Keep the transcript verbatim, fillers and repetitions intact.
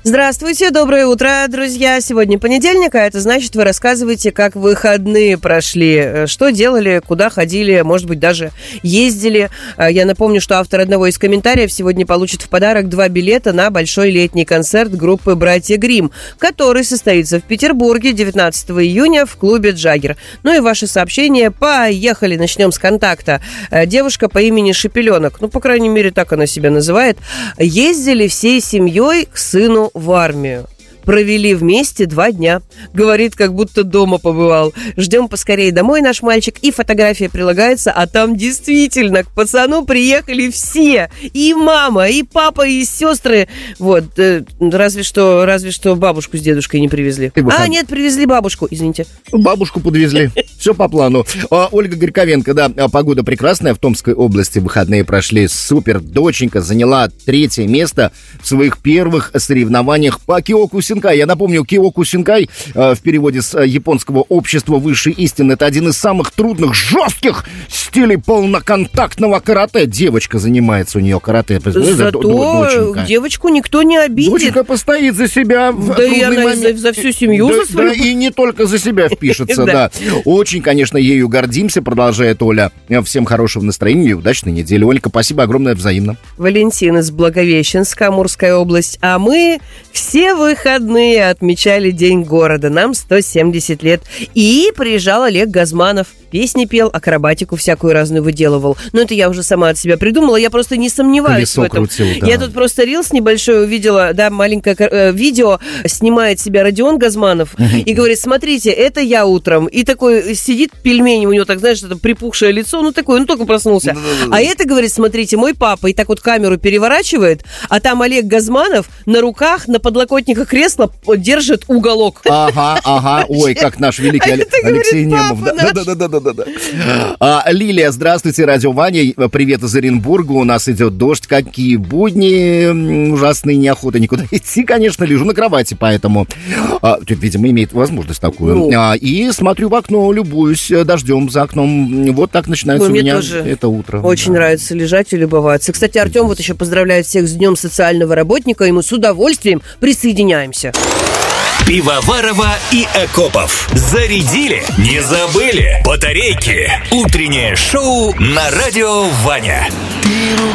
Здравствуйте, доброе утро, друзья. Сегодня понедельник, а это значит, вы рассказываете, как выходные прошли, что делали, куда ходили, может быть, даже ездили. Я напомню, что автор одного из комментариев сегодня получит в подарок два билета на большой летний концерт группы «Братья Гримм», который состоится в Петербурге девятнадцатого июня в клубе «Джаггер». Ну и ваши сообщения. Поехали, начнем с контакта. Девушка по имени Шепеленок, ну, по крайней мере, так она себя называет, ездили всей семьей к сыну в армию. Провели вместе два дня. Говорит, как будто дома побывал. Ждем поскорее домой наш мальчик. И фотография прилагается, а там действительно к пацану приехали все. И мама, и папа, и сестры. Вот, э, разве что, разве что бабушку с дедушкой не привезли. А, нет, привезли бабушку, извините. Бабушку подвезли. Все по плану. Ольга Горьковенко, да, погода прекрасная в Томской области. Выходные прошли супер. Доченька заняла третье место в своих первых соревнованиях по киокусинкай. Я напомню, киокусинкай э, в переводе с э, японского общества высшей истины — это один из самых трудных, жестких стилей полноконтактного карате. Девочка занимается у нее карате. Зато доченька. Девочку никто не обидит. Доченька постоит за себя в да трудный и она момент. За, за всю семью, да, за свою. Да, и не только за себя впишется, да. Очень, конечно, ею гордимся, продолжает Оля. Всем хорошего настроения и удачной недели. Ольга, спасибо огромное, взаимно. Валентин из Благовещенска, Амурская область. А мы все выходные отмечали День города. Нам сто семьдесят лет. И приезжал Олег Газманов. Песни пел, акробатику всякую разную выделывал. Но это я уже сама от себя придумала. Я просто не сомневаюсь Колесо в этом. Крутил, да. Я тут просто рилс небольшой увидела, да, маленькое э, видео. Снимает себя Родион Газманов и говорит: смотрите, это я утром. И такой сидит пельмень, у него, так, знаешь, это припухшее лицо. Ну, такой, он только проснулся. А это, говорит, смотрите, мой папа. И так вот камеру переворачивает, а там Олег Газманов на руках, на подлокотниках кресла держит уголок. Ага, ага. Ой, как наш великий а Алексей Немов. Да-да-да-да. Да-да. А, Лилия, здравствуйте, радио Ваня. Привет из Оренбурга. У нас идет дождь. Какие будни ужасные, неохота никуда идти. Конечно, лежу на кровати, поэтому, а, видимо, имеет возможность такую. Ну. А, и смотрю в окно, любуюсь дождем за окном. Вот так начинается ну, у меня тоже это утро. Очень да. нравится лежать и любоваться. Кстати, Артем вот еще поздравляет всех с Днем социального работника. И мы с удовольствием присоединяемся. Пивоварова и Акопов. Зарядили? Не забыли? Батарейки. Утреннее шоу на радио Ваня.